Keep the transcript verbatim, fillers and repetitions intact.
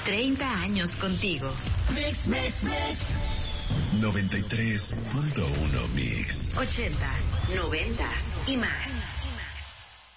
treinta años contigo. Mix, mix, mix. noventa y tres punto uno Mix. ochentas, noventas y más.